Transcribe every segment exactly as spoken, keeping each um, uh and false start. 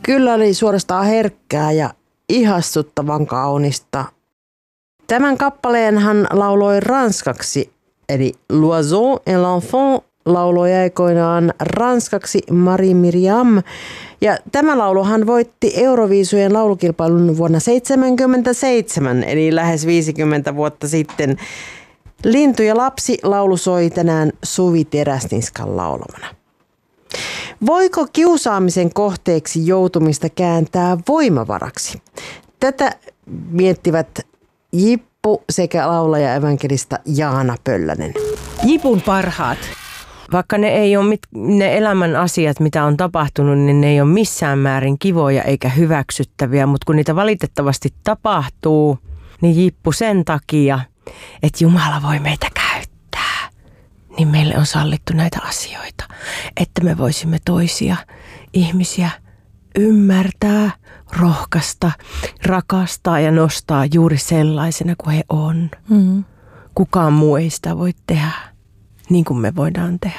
Kyllä oli suorastaan herkkää ja ihastuttavan kaunista. Tämän kappaleen hän lauloi ranskaksi, eli L'Oiseau et l'Enfant lauloi aikoinaan ranskaksi Marie Myriam. Ja tämä lauluhan voitti Euroviisujen laulukilpailun vuonna seitsemänkymmentäseitsemän, eli lähes viisikymmentä vuotta sitten. Lintu ja lapsi laulu soi tänään Suvi Teräsniskan laulamana. Voiko kiusaamisen kohteeksi joutumista kääntää voimavaraksi? Tätä miettivät Jippu sekä laulaja evankelista Jaana Pöllänen. Jipun parhaat. Vaikka ne ei ole mit, ne elämän asiat, mitä on tapahtunut, niin ne ei ole missään määrin kivoja eikä hyväksyttäviä, mutta kun niitä valitettavasti tapahtuu, niin Jippu sen takia, että Jumala voi meitä käyttää, niin meille on sallittu näitä asioita, että me voisimme toisia ihmisiä ymmärtää, rohkaista, rakastaa ja nostaa juuri sellaisena kuin he on. Mm-hmm. Kukaan muu ei sitä voi tehdä niin kuin me voidaan tehdä.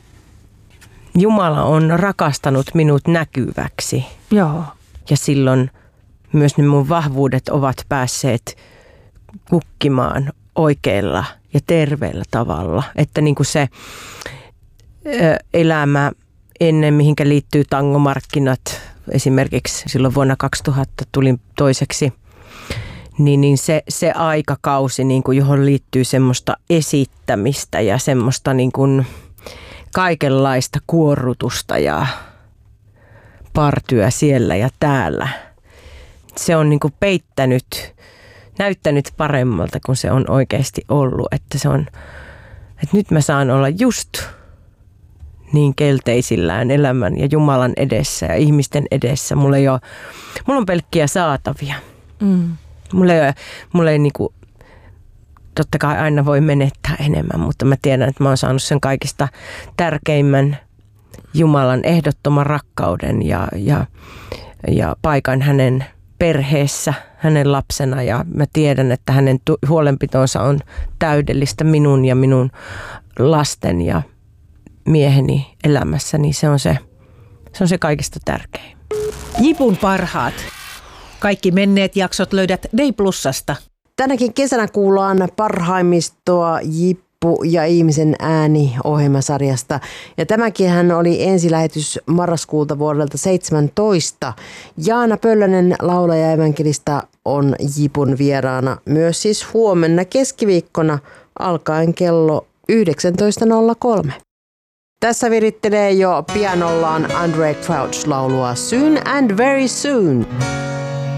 Jumala on rakastanut minut näkyväksi. Joo. Ja silloin myös ne mun vahvuudet ovat päässeet kukkimaan oikealla ja terveellä tavalla. Että niin kuin se ö, elämä ennen, mihinkä liittyy tangomarkkinat, esimerkiksi silloin vuonna kaksituhatta tulin toiseksi, niin, niin se, se aikakausi, niin kuin johon liittyy semmoista esittämistä ja semmoista niin kuin kaikenlaista kuorrutusta ja partyä siellä ja täällä. Se on niin kuin peittänyt, näyttänyt paremmalta kuin se on oikeasti ollut. Että se on, että nyt mä saan olla just niin kelteisillään elämän ja Jumalan edessä ja ihmisten edessä. Mulla ei ole, mulla on pelkkiä saatavia. Mm. Mulla ei, mulla ei niinku, totta kai aina voi menettää enemmän, mutta mä tiedän, että mä oon saanut sen kaikista tärkeimmän Jumalan ehdottoman rakkauden ja, ja, ja paikan hänen perheessä, hänen lapsena. Ja mä tiedän, että hänen huolenpitonsa on täydellistä minun ja minun lasten ja mieheni elämässä, niin se on se, se on se kaikista tärkein. Jipun parhaat. Kaikki menneet jaksot löydät Day Plusasta. Tänäkin kesänä kuullaan parhaimmistoa Jippu ja ihmisen ääni -ohjelmasarjasta. Ja tämäkin hän oli ensilähetys marraskuulta vuodelta seitsemäntoista. Jaana Pöllänen, laulaja evankelista, on Jipun vieraana myös siis huomenna keskiviikkona alkaen kello yhdeksäntoista nolla kolme. Tässä virittelee jo pianollaan Andre Crouch laulua Soon and Very Soon.